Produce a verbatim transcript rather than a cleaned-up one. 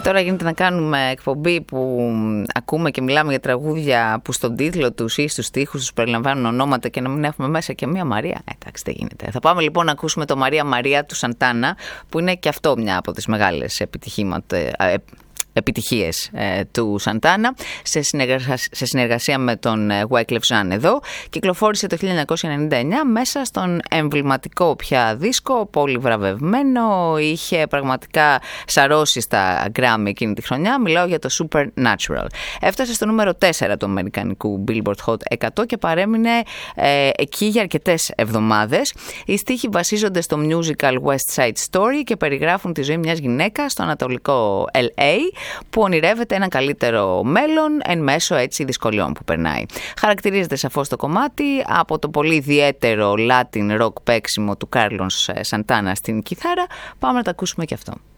Τώρα γίνεται να κάνουμε εκπομπή που ακούμε και μιλάμε για τραγούδια που στον τίτλο τους ή στους στίχους τους περιλαμβάνουν ονόματα και να μην έχουμε μέσα και μία Μαρία. Ε, εντάξει, δεν γίνεται. Θα πάμε λοιπόν να ακούσουμε το Μαρία Μαρία του Σαντάνα, που είναι και αυτό μια από τις μεγάλες επιτυχήματα. Ε, επιτυχίες ε, του Σαντάνα σε, συνεργασία, σε συνεργασία με τον ε, Wyclef Jean εδώ. Κυκλοφόρησε το χίλια εννιακόσια ενενήντα εννιά μέσα στον εμβληματικό πια δίσκο, πολύ βραβευμένο, είχε πραγματικά σαρώσει στα Grammy εκείνη τη χρονιά. Μιλάω για το Supernatural. Έφτασε στο νούμερο τέσσερα του αμερικανικού Billboard Hot εκατό και παρέμεινε ε, εκεί για αρκετές εβδομάδες. Οι στίχοι βασίζονται στο musical West Side Story και περιγράφουν τη ζωή μιας γυναίκας στο ανατολικό Ελ Έι που ονειρεύεται ένα καλύτερο μέλλον εν μέσω έτσι δυσκολιών που περνάει. Χαρακτηρίζεται σαφώς το κομμάτι από το πολύ ιδιαίτερο Latin rock παίξιμο του Κάρλος Σαντάνα στην κιθάρα. Πάμε να τα ακούσουμε και αυτό.